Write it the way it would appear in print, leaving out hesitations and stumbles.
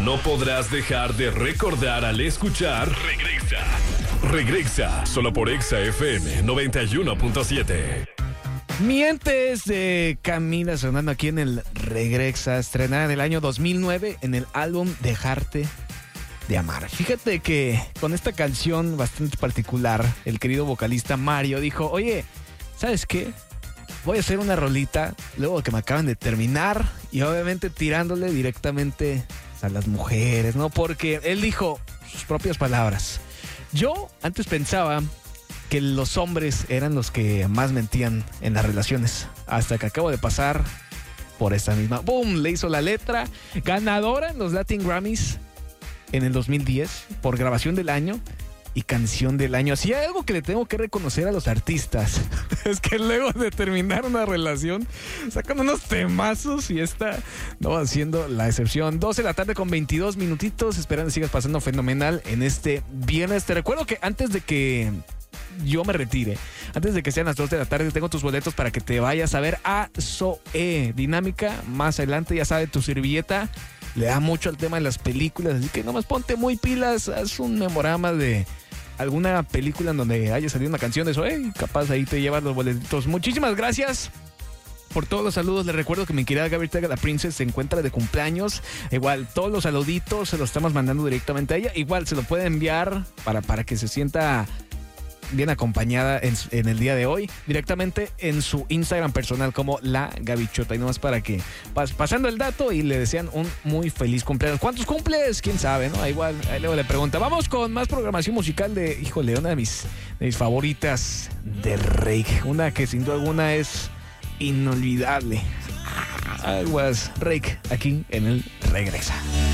no podrás dejar de recordar al escuchar Regresa, solo por Exa FM 91.7. Mientes de Camila sonando aquí en el Regresa, estrenada en el año 2009 en el álbum Dejarte de Amar. Fíjate que con esta canción bastante particular, el querido vocalista Mario dijo, oye, ¿sabes qué? Voy a hacer una rolita luego que me acaban de terminar y obviamente tirándole directamente a las mujeres, ¿no? Porque él dijo sus propias palabras. Yo antes pensaba que los hombres eran los que más mentían en las relaciones, hasta que acabo de pasar por esta misma. ¡Boom! Le hizo la letra, ganadora en los Latin Grammys en el 2010 por grabación del año y canción del año. Si hay algo que le tengo que reconocer a los artistas es que luego de terminar una relación sacan unos temazos y esta no va siendo la excepción. 12 de la tarde con 22 minutitos, esperando que sigas pasando fenomenal en este viernes. Te recuerdo que antes de que yo me retire, antes de que sean las 2 de la tarde, tengo tus boletos para que te vayas a ver a Zoé Dinámica. Más adelante, ya sabes, tu servilleta le da mucho al tema de las películas, así que nomás ponte muy pilas, haz un memorama de alguna película en donde haya salido una canción de Zoé y capaz ahí te llevas los boletitos. Muchísimas gracias por todos los saludos. Les recuerdo que mi querida Gaby Ortega, la Princess, se encuentra de cumpleaños. Igual, todos los saluditos se los estamos mandando directamente a ella. Igual, se lo puede enviar para que se sienta bien acompañada en el día de hoy, directamente en su Instagram personal como La Gabichota. Y nomás para que pasando el dato y le desean un muy feliz cumpleaños. ¿Cuántos cumples? ¿Quién sabe, no? Igual, ahí luego le pregunta. Vamos con más programación musical de, híjole, una de mis favoritas de Rake. Una que sin duda alguna es inolvidable. Aguas Rake, aquí en el Regresa.